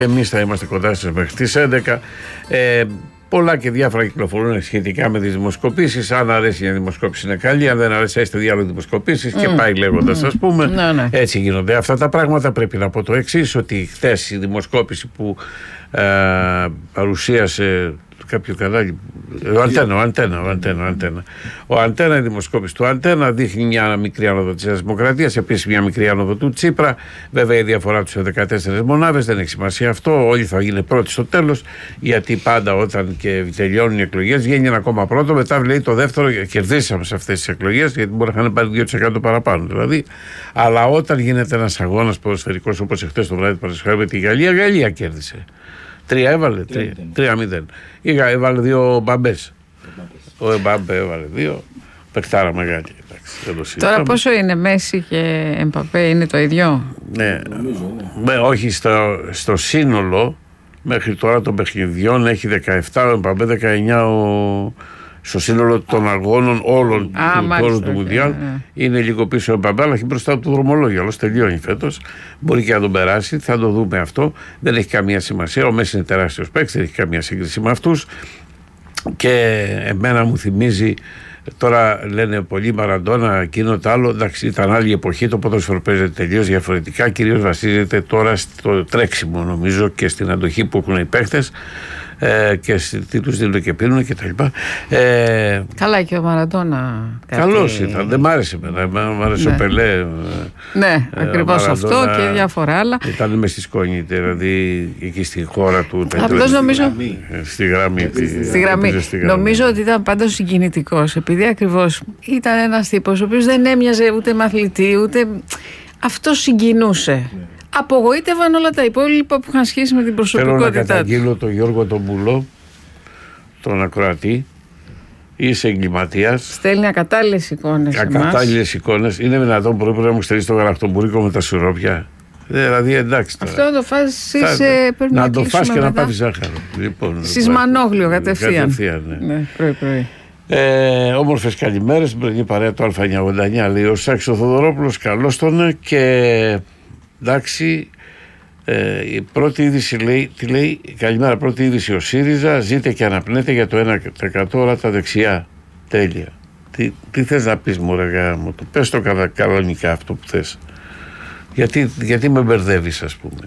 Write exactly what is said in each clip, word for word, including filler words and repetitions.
Εμείς θα είμαστε κοντά σας μέχρι τις έντεκα. Ε, πολλά και διάφορα κυκλοφορούν σχετικά με τις δημοσκοπήσεις. Αν αρέσει μια δημοσκόπηση είναι καλή, αν δεν αρέσει έστε διάλογο δημοσκοπήσεις mm. και πάει λέγοντας, ας πούμε. Mm. Ναι. Έτσι γίνονται αυτά τα πράγματα. Πρέπει να πω το εξής, ότι χθες η δημοσκόπηση που ε, παρουσίασε κάποιο κανάλι, ο Αντένα, ο Αντένα, ο Αντένα, ο Αντένα. Ο Αντένα, η δημοσκόπηση του Αντένα δείχνει μια μικρή άνοδο της Δημοκρατίας, επίσης μια μικρή άνοδο του Τσίπρα. Βέβαια η διαφορά τους σε δεκατέσσερις μονάδες, δεν έχει σημασία αυτό. Όλοι θα γίνουν πρώτοι στο τέλος, γιατί πάντα όταν και τελειώνουν οι εκλογές βγαίνει ένα κόμμα πρώτο, μετά λέει το δεύτερο, κερδίσαμε σε αυτές τις εκλογές, γιατί μπορεί να είχαν πάρει δύο τοις εκατό παραπάνω. Δηλαδή, αλλά όταν γίνεται ένας αγώνας ποδοσφαιρικός όπως εχθές το βράδυ με τη Γαλλία, Γαλλία κέρδισε. Τρία έβαλε, τρία, τρία μηδέν. Είχα έβαλε δύο μπαμπές. Ο Εμπάμπε έβαλε δύο. Παιχτάρα μεγάλη. Εντάξει, τώρα πόσο είναι, Μέση και Εμπαπέ είναι το ίδιο? Ναι, ναι. Όχι στο, στο σύνολο μέχρι τώρα των παιχνιδιών έχει δεκαεπτά, ο Εμπαπέ δεκαεννιά, ο, στο σύνολο των αγώνων όλων Α, του μάλιστα, τόρου του Μουντιάλ ναι. Είναι λίγο πίσω ο Εμπαπέ, αλλά έχει μπροστά του δρομολόγιο. Αλλιώς τελειώνει φέτος. Μπορεί και να τον περάσει, θα το δούμε αυτό. Δεν έχει καμία σημασία. Ο Μέση είναι τεράστιος παίκτης, δεν έχει καμία σύγκριση με αυτούς. Και εμένα μου θυμίζει. Τώρα λένε πολλοί Μαραντόνα, εκείνο το άλλο. Εντάξει, ήταν άλλη εποχή, το ποδόσφαιρο παίζεται τελείως διαφορετικά. Κυρίως βασίζεται τώρα στο τρέξιμο, νομίζω, και στην αντοχή που έχουν οι παίχτες. Ε, και τι τους δίνουν και πίνουν και τα λοιπά. Ε, Καλά, και ο Μαραντόνα. Καλός κάτι... ήταν, δεν μ' άρεσε εμένα. Μ' άρεσε ναι. ο Πελέ. Ναι, ε, ακριβώς αυτό και διάφορα άλλα. Ήταν μες στη σκόνη, δηλαδή εκεί στη χώρα του. Απλώς νομίζω. Στη γραμμή. Στη γραμμή. Νομίζω ότι ήταν πάντως συγκινητικός, επειδή ακριβώς ήταν ένας τύπος ο οποίος δεν έμοιαζε ούτε μαθητή, ούτε. Αυτό συγκινούσε. Απογοήτευαν όλα τα υπόλοιπα που είχαν σχέση με την προσωπικότητά του. Θέλω να καταγγείλω τον Γιώργο τον Μπουλό, τον ακροατή. Είσαι εγκληματίας. Στέλνει ακατάλληλες εικόνες. Ακατάλληλες εικόνες. Είναι δυνατόν που πρέπει να μου στέλνει το γαλακτομπούρικο με τα σιρόπια? Δηλαδή εντάξει τώρα. Αυτό να το φας θα... πρέπει να, να το φας και μετά. να πάθεις ζάχαρο. Λοιπόν, Σισμανόγλιο κατευθείαν. Κατευθείαν, ναι. ναι πρωί, πρωί. Ε, όμορφες καλημέρες στην πρωινή παρέα του Α εννιακόσια ογδόντα εννιά, λέει ο Σάκης ο Θοδωρόπουλος. Καλώς τον. Και εντάξει, ε, η πρώτη είδηση λέει, τι λέει, καλημέρα, πρώτη είδηση ο ΣΥΡΙΖΑ ζείτε και αναπνέτε για το ένα τοις εκατό όλα τα δεξιά. Τέλεια. Τι, τι θες να πεις μου ρε γάμο, το πες το κανονικά αυτό που θες. Γιατί, γιατί με μπερδεύεις, ας πούμε.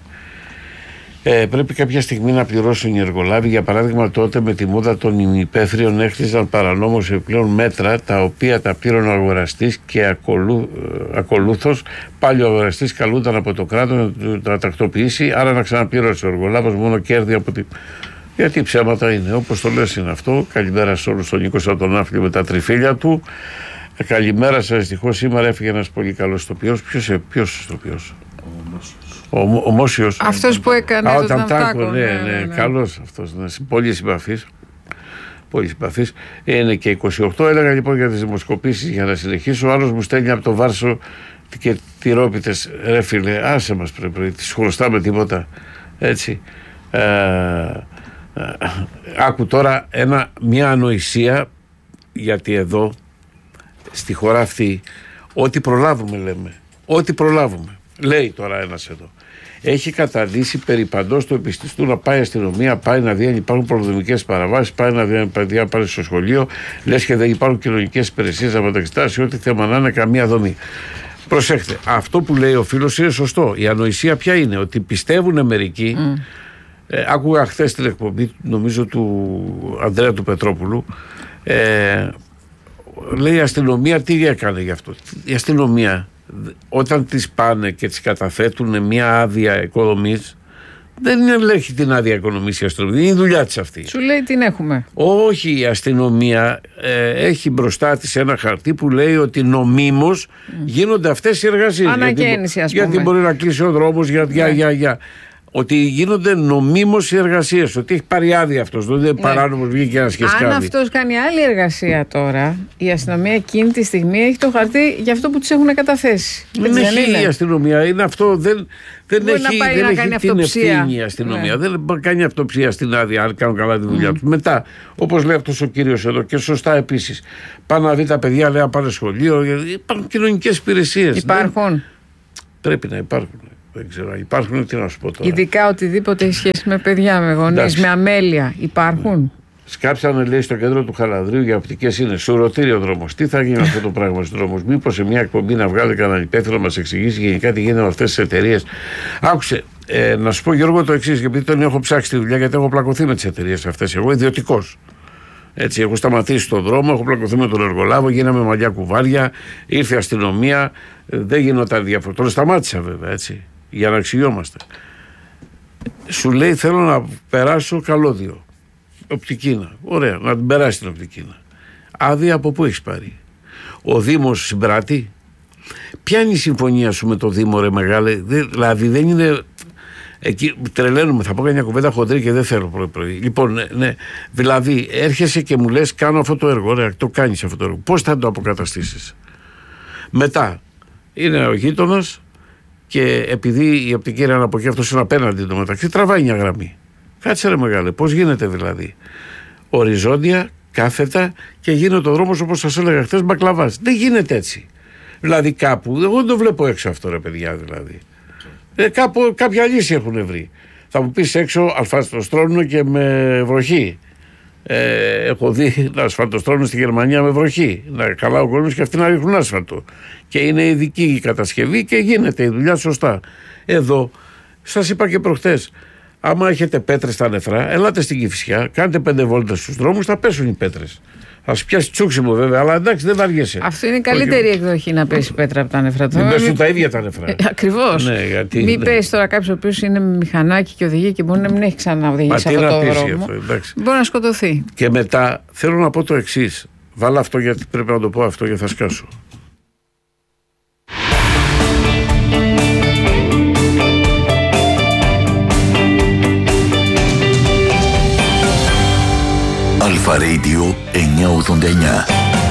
Ε, πρέπει κάποια στιγμή να πληρώσουν οι εργολάβοι. Για παράδειγμα, τότε με τη μόδα των ημιπέθριων έχτιζαν παρανόμως επιπλέον μέτρα, τα οποία τα πλήρωνε ο αγοραστής και ακολού, ακολούθως πάλι ο αγοραστής καλούνταν από το κράτος να τα τακτοποιήσει. Άρα να ξαναπληρώσει ο εργολάβος μόνο κέρδη από την. Γιατί ψέματα είναι, όπως το λες είναι αυτό. Καλημέρα σε όλους, τον Νίκο τον Άφλιο με τα τριφύλια του. Ε, καλημέρα σας. Δυστυχώς σήμερα έφυγε ένας πολύ καλός ηθοποιός. Ποιος, ποιος ηθοποιός? Ο, ο Μόσιος. Αυτός που έκανε Α, το Ταμτάκο. Ναι, ναι, ναι, ναι. Καλός αυτός. Ναι. Πολύ συμπαθής. Πολύ συμπαθής. Είναι και είκοσι οκτώ. Έλεγα λοιπόν για τις δημοσκοπήσεις για να συνεχίσω. Ο άλλος μου στέλνει από το Βάρσο και τυρόπιτες. Ρε φίλε, άσε μας πρέπει. Τις χρωστάμε τίποτα. Έτσι. Ε, ε, άκου τώρα ένα, μια ανοησία, γιατί εδώ στη χώρα αυτή ό,τι προλάβουμε λέμε. Ό,τι προλάβουμε. Λέει τώρα ένας εδώ. Έχει καταδύσει περί παντός του επιστηστού να πάει αστυνομία, πάει να δει αν υπάρχουν προδομικές παραβάσεις, πάει να δει αν παιδιά πάνε στο σχολείο, λες και δεν υπάρχουν κοινωνικές υπηρεσίες να μεταξυτάσει, ό,τι θέμα να είναι, καμία δομή. Προσέχτε, αυτό που λέει ο φίλος είναι σωστό. Η ανοησία ποια είναι? Ότι πιστεύουν μερικοί. Mm. Ε, άκουγα χθες την εκπομπή, νομίζω του Ανδρέα του Πετρόπουλου. Ε, λέει η αστυνομία τι έκανε γι' αυτό? Η αστυνομία, όταν τις πάνε και τις καταθέτουν μια άδεια οικοδομής, δεν ελέγχει την άδεια οικονομής η αστυνομία. Είναι η δουλειά της αυτή. Σου λέει την έχουμε. Όχι, η αστυνομία ε, έχει μπροστά της ένα χαρτί που λέει ότι νομίμως mm. γίνονται αυτές οι εργασίες. Ανακαίνιση, ας πούμε. Γιατί μπορεί να κλείσει ο δρόμος για, για, για, για. Ότι γίνονται νομίμως οι εργασίες. Ότι έχει πάρει άδεια αυτός. Δεν είναι ναι. παράνομος, βγήκε ένα σκεσκάδι. Αν αυτός κάνει άλλη εργασία τώρα, η αστυνομία εκείνη τη στιγμή έχει το χαρτί για αυτό που τους έχουν καταθέσει. Δεν έχει είναι. Η αστυνομία. Είναι αυτό. Δεν, δεν έχει, να πάει δεν να έχει κάνει την αυτοψία. ευθύνη η αστυνομία. Ναι. Δεν κάνει αυτοψία στην άδεια, αν κάνουν καλά τη δουλειά mm. τους. Μετά, όπως λέει αυτός ο κύριος εδώ, και σωστά επίσης, πάνε να δει τα παιδιά, λέει, να πάνε σχολείο. Υπάρχουν κοινωνικές υπηρεσίες. Υπάρχουν. Δεν... Πρέπει να υπάρχουν. Δεν ξέρω, υπάρχουν, τι να σου πω τώρα. Ειδικά οτιδήποτε έχει σχέση με παιδιά, με γονείς, με αμέλεια, υπάρχουν. Σκάψανε, λέει, στο κέντρο του Χαλανδρίου για οπτικές είναι. Σουρωτήρι ο δρόμος. Τι θα γίνει αυτό το πράγμα στον δρόμο? Μήπως σε μια εκπομπή να βγάλει κανέναν υπεύθυνο να μας εξηγήσει γενικά τι γίνεται με αυτές τις εταιρείες? Άκουσε, ε, να σου πω, Γιώργο, το εξής, επειδή τον έχω ψάξει τη δουλειά, γιατί έχω πλακωθεί με τις εταιρείες αυτές. Εγώ ιδιωτικός. Έτσι, έχω σταματήσει τον δρόμο, έχω πλακωθεί με τον εργολάβο, γίναμε μαλλιά κουβάρια, ήρθε η αστυνομία, δεν γινόταν διαφορετικό. Τον σταμάτησα βέβαια, έτσι, για να αξιόμαστε. Σου λέει, θέλω να περάσω καλώδιο. Οπτικίνα. Ωραία, να την περάσει την οπτικίνα. Άδεια από πού έχεις πάρει? Ο Δήμος συμπράττει. Ποια είναι η συμφωνία σου με το Δήμο, ρε μεγάλε? Δηλαδή δεν είναι. Εκεί τρελαίνουμε, θα πω μια κουβέντα χοντρή και δεν θέλω πρωί-πρωί. Λοιπόν, ναι, ναι, δηλαδή έρχεσαι και μου λες, κάνω αυτό το έργο. Ωραία, το κάνεις αυτό το έργο. Πώς θα το αποκαταστήσεις? Μετά είναι ο γείτονας και επειδή η οπτική είναι από εκεί, αυτός είναι απέναντι το μεταξύ, τραβάει μια γραμμή. Κάτσε ρε μεγάλε, πώς γίνεται δηλαδή? Οριζόντια, κάθετα και γίνεται ο δρόμος, όπως σας έλεγα χθες, μπακλαβάς. Δεν γίνεται έτσι. Δηλαδή κάπου, εγώ δεν το βλέπω έξω αυτό, ρε παιδιά, δηλαδή. Ε, κάπου, κάποια λύση έχουν βρει. Θα μου πεις έξω ασφαλτοστρώνουν και με βροχή. Ε, έχω δει να ασφαλτοστρώνουν στη Γερμανία με βροχή. Να καλά ο κόσμος και αυτοί να ρίχνουν άσφαλτο. Και είναι ειδική η κατασκευή και γίνεται η δουλειά σωστά. Εδώ, σας είπα και προχτές, άμα έχετε πέτρες στα νεφρά, ελάτε στην Κηφισιά, κάντε πέντε βόλτες στους δρόμους, θα πέσουν οι πέτρες. Θα σου πιάσει τσούξιμο βέβαια, αλλά εντάξει, δεν βαριέσαι. Αυτό είναι η καλύτερη Όχι. εκδοχή, να πέσει πέτρα από τα νεφρά. Μην πέσουν μη... τα ίδια τα νεφρά. Ε, Ακριβώς. Ναι, γιατί... Μην ναι. πέσει τώρα κάποιο ο οποίος είναι με μηχανάκι και οδηγεί και μπορεί να μην έχει ξαναοδηγήσει αυτό το δρόμο. Αυτό, μπορεί να σκοτωθεί. Και μετά θέλω να πω το εξής. Βάλα αυτό γιατί πρέπει να το πω αυτό και θα σκάσω. Αλφα Radio εννιακόσια ογδόντα εννιά.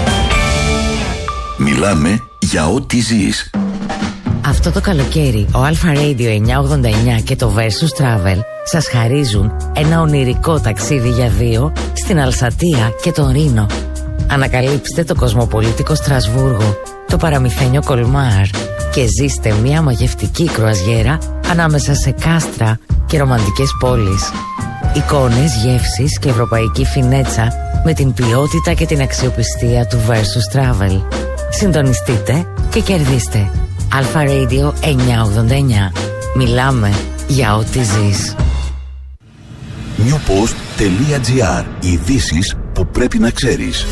Μιλάμε για ό,τι ζεις. Αυτό το καλοκαίρι ο Αλφα Radio εννιακόσια ογδόντα εννιά και το Versus Travel σας χαρίζουν ένα ονειρικό ταξίδι για δύο στην Αλσατία και τον Ρήνο. Ανακαλύψτε το κοσμοπολίτικο Στρασβούργο, το παραμυθένιο Κολμάρ και ζήστε μια μαγευτική κρουαζιέρα ανάμεσα σε κάστρα και ρομαντικές πόλεις. Εικόνες, γεύσεις και ευρωπαϊκή φινέτσα με την ποιότητα και την αξιοπιστία του Versus Travel. Συντονιστείτε και κερδίστε. Αλφα Radio εννιακόσια ογδόντα εννιά. Μιλάμε για ό,τι ζεις. newpost τελεία gr. Ειδήσεις που πρέπει να ξέρεις.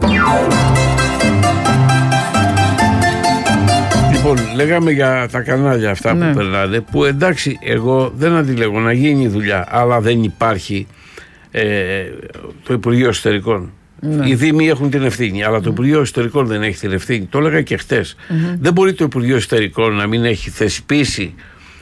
Λοιπόν, λέγαμε για τα κανάλια αυτά ναι. που περνάνε, που εντάξει, εγώ δεν αντιλέγω να γίνει η δουλειά, αλλά δεν υπάρχει ε, το Υπουργείο Εσωτερικών. Ναι. Οι Δήμοι έχουν την ευθύνη, αλλά το Υπουργείο Εσωτερικών δεν έχει την ευθύνη. Το έλεγα και χτες. Mm-hmm. Δεν μπορεί το Υπουργείο Εσωτερικών να μην έχει θεσπίσει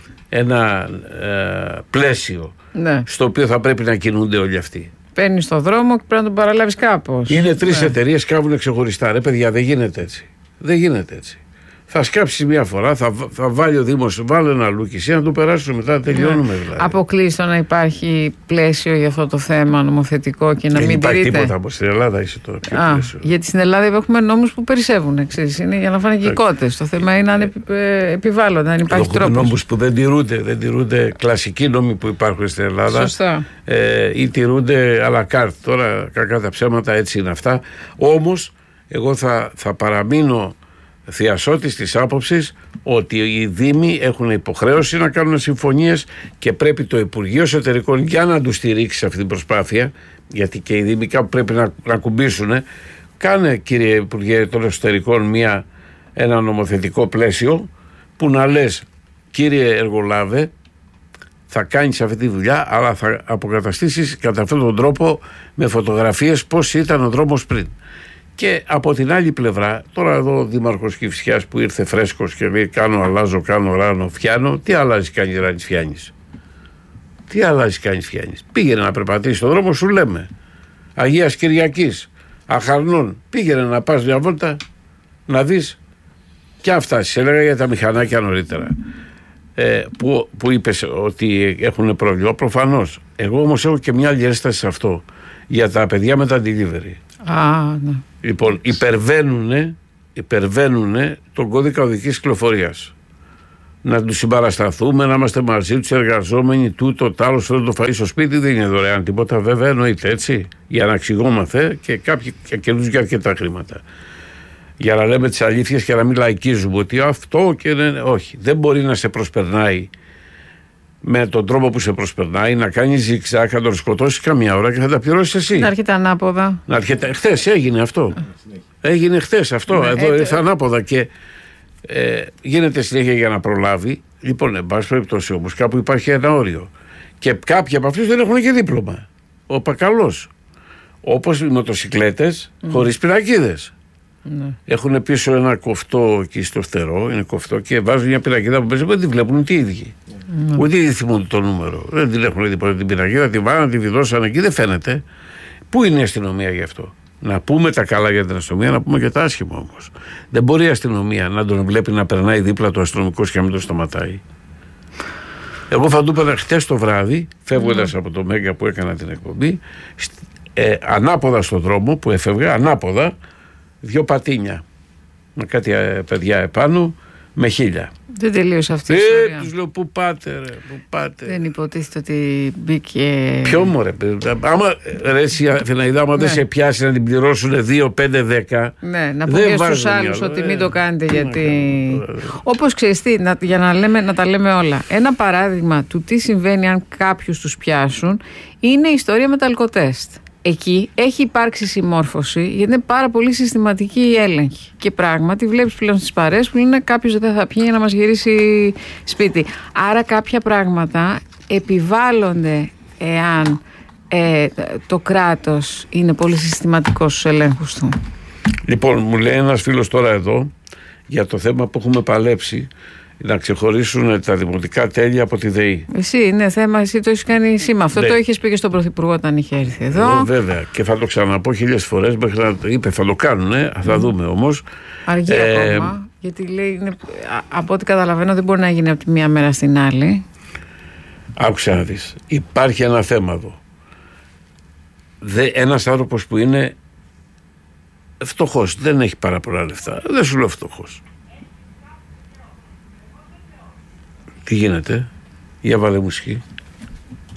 ένα ε, πλαίσιο ναι. στο οποίο θα πρέπει να κινούνται όλοι αυτοί. Παίρνει στον δρόμο και πρέπει να τον παραλάβεις κάπως. Είναι τρεις ναι. εταιρείες, κάβουν ξεχωριστά. Ρε παιδιά, δεν γίνεται έτσι. Δεν γίνεται έτσι. Θα σκάψει μια φορά, θα, θα βάλει ο Δήμος, βάλει ένα λούκι, να το περάσουμε μετά, τελειώνουμε δηλαδή. Αποκλείστο να υπάρχει πλαίσιο για αυτό το θέμα νομοθετικό και να δεν μην τηρείται. Δεν υπάρχει τίποτα από στην Ελλάδα, είσαι τώρα. Α, γιατί στην Ελλάδα έχουμε νόμους που περισσεύουν, ξέρεις, είναι για να φάνε και οι κότες. Το θέμα είναι αν επι, ε, επιβάλλονται, αν υπάρχει τρόπος. Έχουμε νόμους που δεν τηρούνται, δεν τηρούνται κλασικοί νόμοι που υπάρχουν στην Ελλάδα. Σωστά. Ε, ή τηρούνται à la carte. Τώρα, κακά τα ψέματα, έτσι είναι αυτά. Όμως, εγώ θα, θα παραμείνω θειασότης της άποψης ότι οι Δήμοι έχουν υποχρέωση να κάνουν συμφωνίες και πρέπει το Υπουργείο Εσωτερικών για να τους στηρίξει αυτή την προσπάθεια, γιατί και οι Δήμοι κάπου πρέπει να, να κουμπίσουν. Κάνε, κύριε Υπουργέ των Εσωτερικών, μια, ένα νομοθετικό πλαίσιο που να λες, κύριε εργολάβε, θα κάνεις αυτή τη δουλειά, αλλά θα αποκαταστήσεις κατά αυτόν τον τρόπο με φωτογραφίες πώς ήταν ο δρόμος πριν. Και από την άλλη πλευρά, τώρα εδώ ο Δήμαρχος Κηφισιάς που ήρθε φρέσκος και λέει κάνω, αλλάζω, κάνω, ράνω, φτιάνω, τι αλλάζει κάνεις, ράνεις, φτιάνεις. Τι αλλάζει κάνεις, φτιάνεις. Πήγαινε να περπατήσεις στον δρόμο, σου λέμε. Αγίας Κυριακής, Αχαρνών, πήγαινε να πας μια βόλτα, να δεις. Και αυτά, σε έλεγα για τα μηχανάκια νωρίτερα. Ε, που, που είπες ότι έχουν πρόβλημα. Προφανώς. Εγώ όμως έχω και μια άλλη ένσταση σε αυτό. Για τα παιδιά με τα delivery. Α, ναι. Λοιπόν, υπερβαίνουν, υπερβαίνουν τον κώδικα οδικής κυκλοφορίας. να τους συμπαρασταθούμε, να είμαστε μαζί τους εργαζόμενοι, τούτο, τ' άλλο, θέλω το φαΐ στο σπίτι, δεν είναι δωρεάν τίποτα, βέβαια, εννοείται έτσι. Για να εξηγόμαστε και κάποιοι κερδίζουν και αρκετά χρήματα. Για να λέμε τις αλήθειες και να μην λαϊκίζουμε ότι αυτό και ναι, όχι. Δεν μπορεί να σε προσπερνάει με τον τρόπο που σε προσπερνάει, να κάνει ζιγζάκ, να τον σκοτώσει καμιά ώρα και θα τα πληρώσει εσύ. Να έρχεται ανάποδα. Να έρχεται. Χθες έγινε αυτό. Έγινε χθες αυτό. Ναι, εδώ έτω... ήρθε ανάποδα και ε, γίνεται συνέχεια για να προλάβει. Λοιπόν, εν πάση περιπτώσει όμως, κάπου υπάρχει ένα όριο. Και κάποιοι από αυτούς δεν έχουν και δίπλωμα. Ο Πακαλός. Όπως οι μοτοσικλέτες mm. χωρίς πινακίδες. Ναι. Έχουν πίσω ένα κοφτό εκεί στο φτερό, είναι κοφτό και βάζουν μια πινακίδα που παίζει, δεν τη βλέπουν ούτε οι ίδιοι. Ναι. Ούτε οι ίδιοι θυμούνται το νούμερο. Δεν την έχουν δει ποτέ την πινακίδα, τη βάλαν, τη βιδώσαν εκεί, δεν φαίνεται. Πού είναι η αστυνομία γι' αυτό? Να πούμε τα καλά για την αστυνομία, να πούμε και τα άσχημα όμως. Δεν μπορεί η αστυνομία να τον βλέπει να περνάει δίπλα του αστυνομικό και να μην τον σταματάει. Εγώ θα του έπαιρνα χτες το βράδυ, φεύγοντας mm. από το Μέγκα που έκανα την εκπομπή, ε, ανάποδα στον δρόμο που έφευγα, ανάποδα, δύο πατίνια με κάτι παιδιά επάνω με χίλια. Δεν τελείωσε αυτή η ιστορία. Ε, τους λέω πού πάτε ρε, πού πάτε. Δεν υποτίθεται ότι μπήκε. Ποιο μωρέ, άμα ρε Αθηναίδα, άμα ναι. δεν σε πιάσει να την πληρώσουν δύο, πέντε, δέκα. Ναι, να πούμε στους άλλους ότι ε, μην το κάνετε ε, γιατί. Ε, όπως ξέρεις τι, να, για να, λέμε, να τα λέμε όλα. Ένα παράδειγμα του τι συμβαίνει αν κάποιους τους πιάσουν είναι η ιστορία με τα αλκοτέστ. Εκεί έχει υπάρξει συμμόρφωση, γιατί είναι πάρα πολύ συστηματική η έλεγχη. Και πράγματι βλέπεις πλέον στις παρέες που λένε κάποιος δεν θα πιει για να μας γυρίσει σπίτι. Άρα κάποια πράγματα επιβάλλονται εάν ε, το κράτος είναι πολύ συστηματικό στους ελέγχους του. Λοιπόν, μου λέει ένας φίλος τώρα εδώ για το θέμα που έχουμε παλέψει, να ξεχωρίσουν τα δημοτικά τέλεια από τη ΔΕΗ. Εσύ είναι θέμα, εσύ το έχεις κάνει σήμα. Αυτό ναι. το είχες πει και στον Πρωθυπουργό όταν είχε έρθει εδώ. εδώ. Βέβαια, και θα το ξαναπώ χίλιες φορές μέχρι να είπε θα το κάνουν, ε, θα mm. δούμε όμως. Αργεί ε, ακόμα, γιατί λέει, είναι, από ό,τι καταλαβαίνω δεν μπορεί να γίνει από τη μία μέρα στην άλλη. Άκουσα να δεις. Υπάρχει ένα θέμα εδώ. Δε, ένας άνθρωπος που είναι φτωχός, δεν έχει πάρα πολλά λεφτά. Δεν σου λέω φτωχός. Τι γίνεται? Για βάλε μουσική.